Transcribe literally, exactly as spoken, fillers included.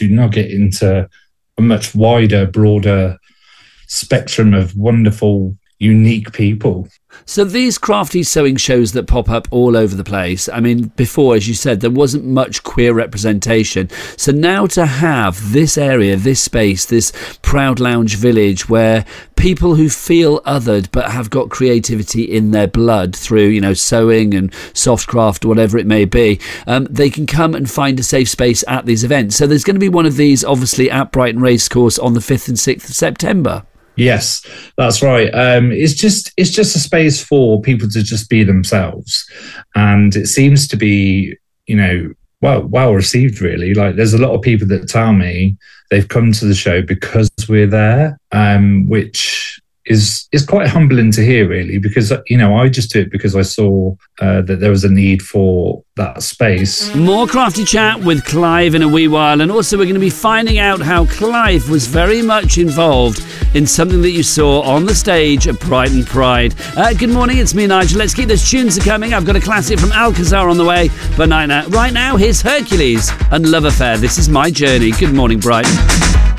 to nugget into a much wider, broader spectrum of wonderful, unique people. So these crafty sewing shows that pop up all over the place, I mean, before, as you said, there wasn't much queer representation. So now to have this area, this space, this Proud Lounge village where people who feel othered but have got creativity in their blood through, you know, sewing and soft craft, whatever it may be, um, they can come and find a safe space at these events. So there's going to be one of these, obviously, at Brighton Racecourse on the fifth and sixth of September. Yes, that's right. Um, it's just it's just a space for people to just be themselves, and it seems to be, you know, well well received. Really, like there's a lot of people that tell me they've come to the show because we're there, um, which is is quite humbling to hear, really, because, you know, I just do it because I saw uh, that there was a need for that space. More crafty chat with Clive in a wee while, and also we're going to be finding out how Clive was very much involved in something that you saw on the stage at Brighton Pride. Uh, good morning, it's me, Nigel. Let's keep those tunes coming. I've got a classic from Alcazar on the way, but right now, right now here's Hercules and Love Affair. This is My Journey. Good morning, Brighton.